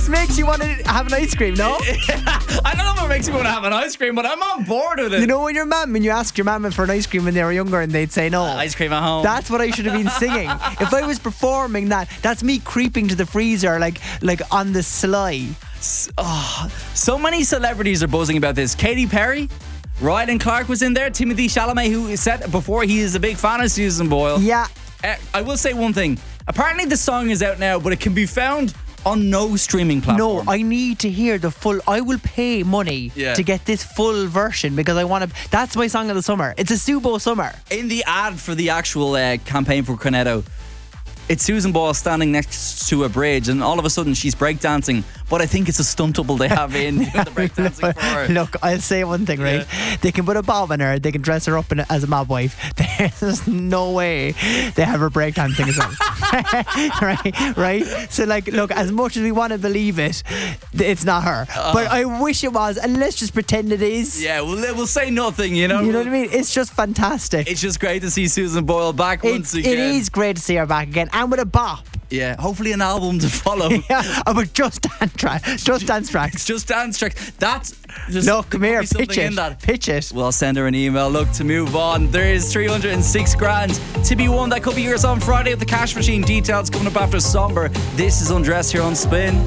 This makes you want to have an ice cream, no? I don't know if it makes me want to have an ice cream, but I'm on board with it. You know when you ask your mum for an ice cream when they were younger and they'd say no. Ice cream at home. That's what I should have been singing. If I was performing that, that's me creeping to the freezer like on the sly. So many celebrities are buzzing about this. Katy Perry, Rylan Clark was in there. Timothy Chalamet, who said before he is a big fan of Susan Boyle. Yeah. I will say one thing. Apparently the song is out now, but it can be found on no streaming platform. No, I need to hear the full. I will pay money to get this full version because I want to. That's my song of the summer. It's a Subo summer. In the ad for the actual campaign for Cornetto, it's Susan Boyle standing next to a bridge, and all of a sudden she's breakdancing. But I think it's a stuntable they have in the breakdancing for her. Look, I'll say one thing, right? Yeah. They can put a bob on her, they can dress her up as a mob wife. There's no way they have her breakdancing as well. right? So, like, look, as much as we want to believe it, it's not her. But I wish it was, and let's just pretend it is. Yeah, we'll say nothing, you know? You know what I mean? It's just fantastic. It's just great to see Susan Boyle back once again. It is great to see her back again, and with a bop. Yeah, hopefully an album to follow. Yeah, but just dance tracks. Just dance tracks. That's just look, come here, pitch it. We'll send her an email. Look, to move on, there is 306 grand to be won. That could be yours on Friday at the cash machine. Details coming up after Somber. This is Undressed here on Spin.